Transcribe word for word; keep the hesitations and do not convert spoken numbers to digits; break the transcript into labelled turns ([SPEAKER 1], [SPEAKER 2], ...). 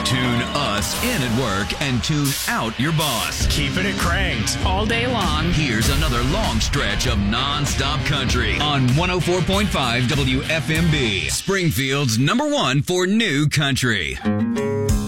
[SPEAKER 1] Tune us in at work and tune out your boss.
[SPEAKER 2] Keeping it cranked all day long.
[SPEAKER 1] Here's another long stretch of non-stop country on one oh four point five W F M B, Springfield's number one for new country.